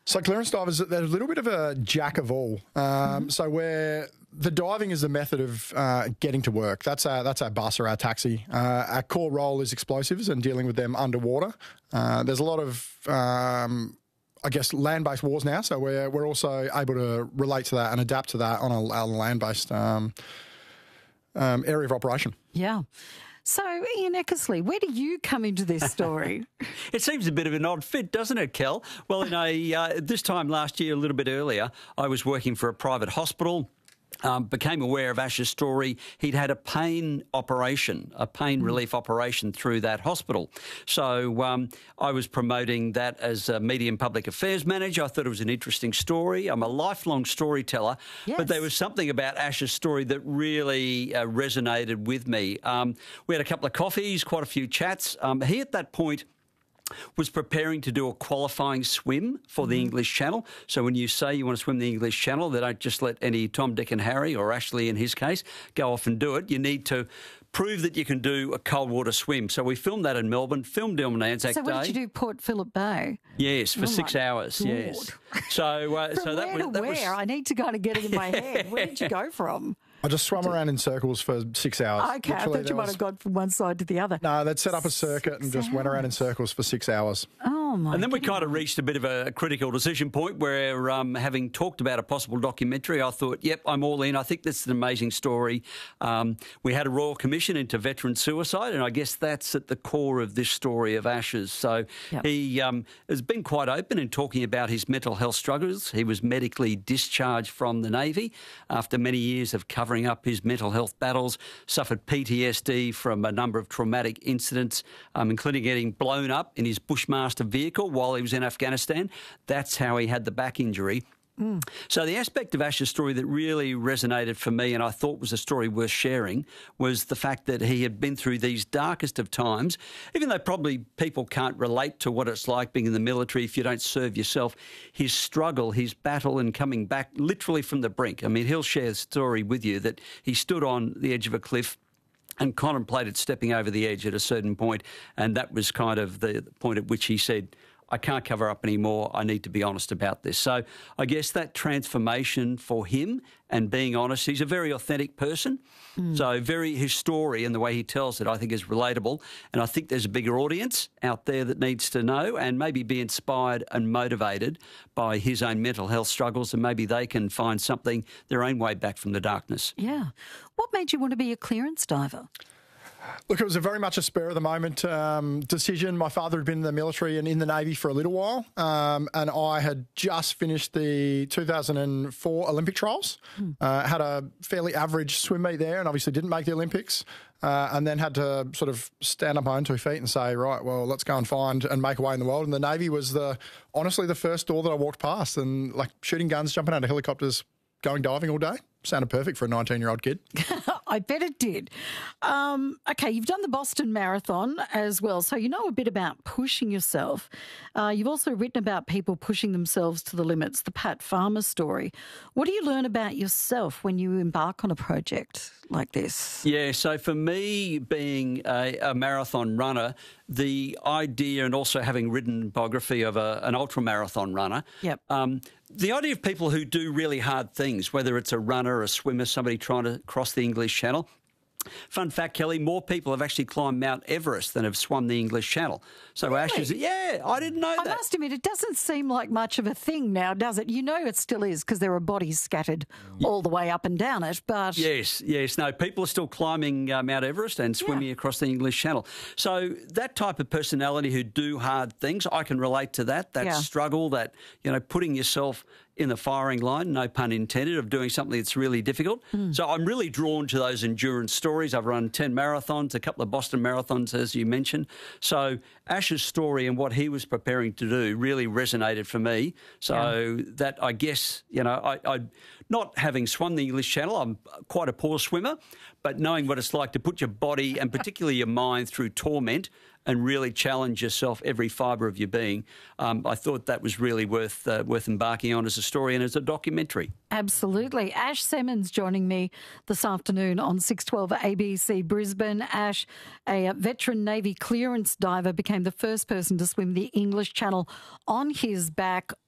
So clearance divers, they're a little bit of a jack of all. So where the diving is the method of getting to work. That's our bus or our taxi. Our core role is explosives and dealing with them underwater. There's a lot of, I guess, land-based wars now, so we're also able to relate to that and adapt to that on a land-based area of operation. Yeah. So, Ian Eckersley, where do you come into this story? It seems a bit of an odd fit, doesn't it, Kel? Well, this time last year, a little bit earlier, I was working for a private hospital. Became aware of Ash's story. He'd had a pain operation, a pain relief operation through that hospital. So I was promoting that as a media and public affairs manager. I thought it was an interesting story. I'm a lifelong storyteller, but there was something about Ash's story that really resonated with me. We had a couple of coffees, quite a few chats. He, at that point, was preparing to do a qualifying swim for the English Channel. So when you say you want to swim the English Channel, they don't just let any Tom, Dick and Harry, or Ashley in his case, go off and do it. You need to prove that you can do a cold water swim. So we filmed that in Melbourne, filmed it on Anzac Day. So what did you do, Port Phillip Bay? Yes, for 6 hours, God. yes. So, where? I need to kind of get it in my head. Where did you go from? I just swam around in circles for 6 hours. Okay, Literally, I thought you might have gone from one side to the other. No, they'd set up a circuit and just went around in circles for 6 hours. Oh, my And then we goodness. kind of reached a bit of a critical decision point where, having talked about a possible documentary, I thought, yep, I'm all in. I think this is an amazing story. We had a Royal Commission into veteran suicide, and I guess that's at the core of this story of Ash's. So he has been quite open in talking about his mental health struggles. He was medically discharged from the Navy after many years of covering up his mental health battles, suffered PTSD from a number of traumatic incidents, including getting blown up in his Bushmaster vehicle while he was in Afghanistan. That's how he had the back injury. So the aspect of Ash's story that really resonated for me and I thought was a story worth sharing was the fact that he had been through these darkest of times, even though probably people can't relate to what it's like being in the military if you don't serve yourself. His struggle, his battle and coming back literally from the brink. I mean, he'll share the story with you that he stood on the edge of a cliff and contemplated stepping over the edge at a certain point, and that was kind of the point at which he said, I can't cover up anymore. I need to be honest about this. So I guess that transformation for him and being honest, he's a very authentic person. So his story and the way he tells it, I think, is relatable. And I think there's a bigger audience out there that needs to know and maybe be inspired and motivated by his own mental health struggles, and maybe they can find something, their own way back from the darkness. Yeah. What made you want to be a clearance diver? Look, it was very much a spur-of-the-moment decision. My father had been in the military and in the Navy for a little while, and I had just finished the 2004 Olympic trials, had a fairly average swim meet there and obviously didn't make the Olympics, and then had to sort of stand up my own 2 feet and say, right, well, let's go and find and make a way in the world. And the Navy was honestly the first door that I walked past, and like shooting guns, jumping out of helicopters, going diving all day. Sounded perfect for a 19-year-old kid. I bet it did. Okay, you've done the Boston Marathon as well, so you know a bit about pushing yourself. You've also written about people pushing themselves to the limits, the Pat Farmer story. What do you learn about yourself when you embark on a project like this? Yeah, so for me, being a marathon runner, the idea, and also having written biography of an ultra-marathon runner, the idea of people who do really hard things, whether it's a runner, a swimmer, somebody trying to cross the English Channel. Fun fact, Kelly, more people have actually climbed Mount Everest than have swum the English Channel. So really? Ash is, I didn't know that. I must admit, it doesn't seem like much of a thing now, does it? You know it still is because there are bodies scattered all the way up and down it, but... Yes. No, people are still climbing Mount Everest and swimming across the English Channel. So that type of personality who do hard things, I can relate to that struggle, that, putting yourself in the firing line, no pun intended, of doing something that's really difficult. So I'm really drawn to those endurance stories. I've run 10 marathons, a couple of Boston marathons, as you mentioned. So Ash's story and what he was preparing to do really resonated for me. So that, I guess, I not having swum the English Channel, I'm quite a poor swimmer, but knowing what it's like to put your body and particularly your mind through torment and really challenge yourself, every fibre of your being, I thought that was really worth embarking on as a story and as a documentary. Absolutely. Ash Simmons joining me this afternoon on 612 ABC Brisbane. Ash, a veteran Navy clearance diver, became the first person to swim the English Channel on his back